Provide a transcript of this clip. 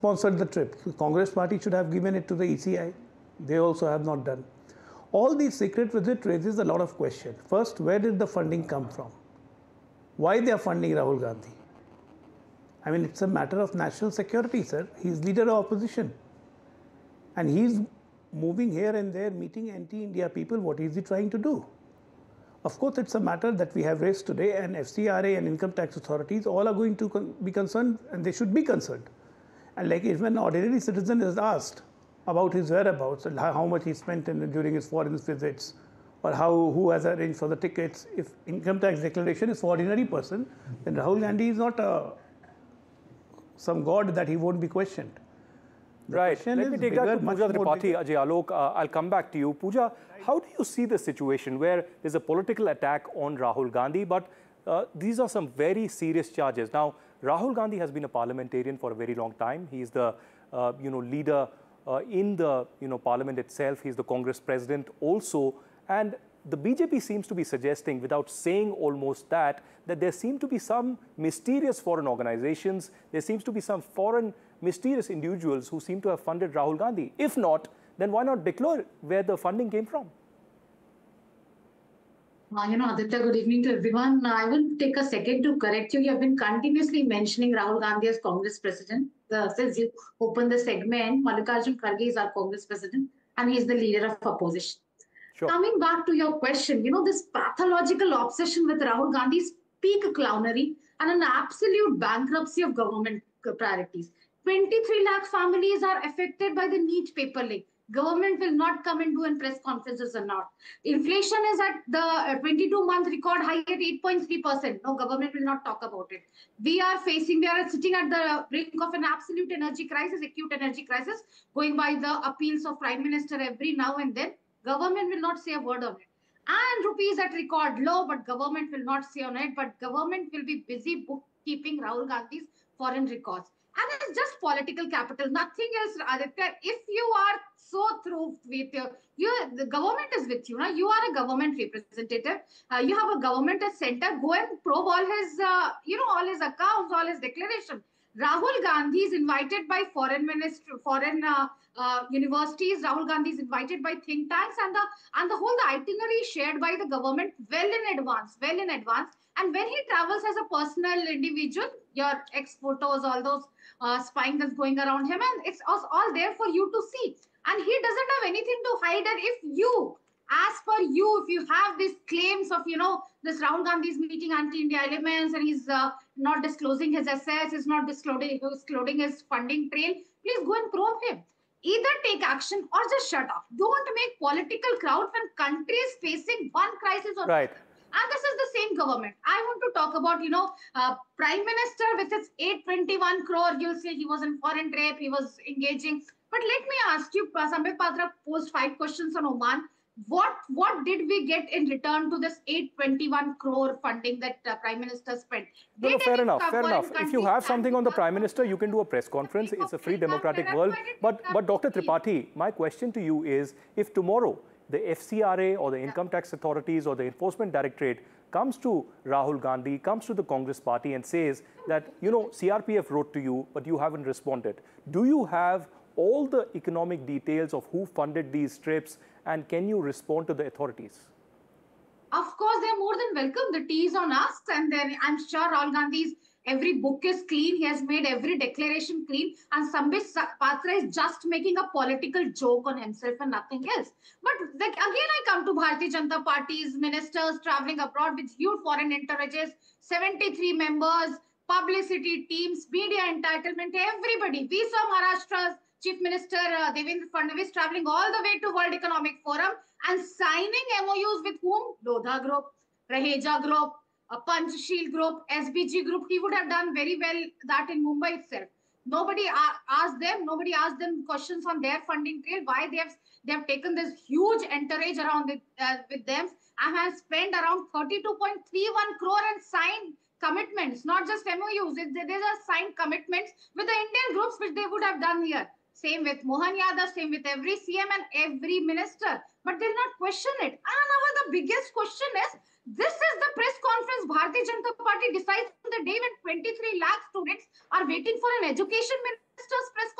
sponsored the trip. The Congress party should have given it to the ECI. They also have not done. All these secret visit raises a lot of questions. First, where did the funding come from? Why they are funding Rahul Gandhi? I mean, it's a matter of national security, sir. He's leader of opposition. And he's moving here and there, meeting anti-India people. What is he trying to do? Of course, it's a matter that we have raised today, and FCRA and income tax authorities all are going to be concerned, and they should be concerned. And like if an ordinary citizen is asked about his whereabouts and how much he spent during his foreign visits, or who has arranged for the tickets, if income tax declaration is for ordinary person, then Rahul Gandhi is not some god that he won't be questioned. Right. Let me take that to Pooja Tripathi, Ajay Alok. I'll come back to you. Pooja, how do you see the situation where there's a political attack on Rahul Gandhi, but these are some very serious charges? Now, Rahul Gandhi has been a parliamentarian for a very long time. He's the leader in the parliament itself. He's the Congress president also. And the BJP seems to be suggesting, without saying almost that there seem to be some mysterious foreign organizations, there seems to be some foreign mysterious individuals who seem to have funded Rahul Gandhi. If not, then why not declare where the funding came from? Aditya, good evening to everyone. I will take a second to correct you. You have been continuously mentioning Rahul Gandhi as Congress president. Since you opened the segment, Mallikarjun Kharge is our Congress president and he is the leader of opposition. Sure. Coming back to your question, this pathological obsession with Rahul Gandhi's peak clownery and an absolute bankruptcy of government priorities. 23 lakh families are affected by the NEET paper leak. Government will not come and do in press conferences or not. Inflation is at the 22-month record high at 8.3%. No, government will not talk about it. We are sitting at the brink of an absolute energy crisis, acute energy crisis, going by the appeals of Prime Minister every now and then. Government will not say a word on it. And rupees at record low, but government will not say on it. But government will be busy bookkeeping Rahul Gandhi's foreign records. And it's just political capital, nothing else, Aditya. If you are so through with the government is with you. You are a government representative. You have a government at center. Go and probe all his, all his accounts, all his declaration. Rahul Gandhi is invited by foreign universities. Rahul Gandhi is invited by think tanks, and the whole itinerary shared by the government well in advance. And when he travels as a personal individual, your ex photos, all those spying that's going around him, and it's all there for you to see. And he doesn't have anything to hide. And if you, as per you, if you have these claims of, this Rahul Gandhi is meeting anti-India elements and he's not disclosing his assets, he's not disclosing his funding trail, please go and probe him. Either take action or just shut up. Don't make political crowd when country is facing one crisis or right. And this is the same government. I want to talk about, Prime Minister with his 821 crore. You'll say he was in foreign trade, he was engaging. But let me ask you, Sambit Patra posed 5 questions on Oman. What did we get in return to this 821 crore funding that Prime Minister spent? No, fair enough. If you have something on the Prime Minister, you can do a press conference. It's a free democratic world. But Dr. Tripathi, my question to you is, if tomorrow the FCRA or the income tax authorities or the enforcement directorate comes to Rahul Gandhi, comes to the Congress party and says that, CRPF wrote to you, but you haven't responded. Do you have all the economic details of who funded these trips, and can you respond to the authorities? Of course, they're more than welcome. The tea is on us, and then I'm sure Rahul Gandhi's every book is clean. He has made every declaration clean, and Sambit Patra is just making a political joke on himself and nothing else. But again, I come to Bharatiya Janata Party's ministers traveling abroad with huge foreign entourages, 73 members, publicity teams, media entitlement, everybody. We saw Maharashtra's Chief Minister Devendra Fadnavis traveling all the way to World Economic Forum and signing MOUs with whom? Lodha Group, Raheja Group, Panchsheel Group, SBG Group. He would have done very well that in Mumbai itself. Nobody asked them questions on their funding trail, why they have taken this huge entourage around with them and have spent around 32.31 crore and signed commitments, not just MOUs. There are signed commitments with the Indian groups, which they would have done here. Same with Mohan Yadav, same with every CM and every minister. But they'll not question it. And now the biggest question is, This is the press conference Bharatiya Janata Party decides on the day when 23 lakh students are waiting for an education minister's press